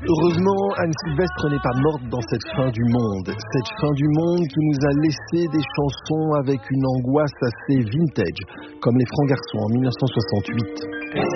Heureusement, Anne Sylvestre n'est pas morte dans cette fin du monde. Cette fin du monde qui nous a laissé des chansons avec une angoisse assez vintage, comme Les Francs Garçons en 1968.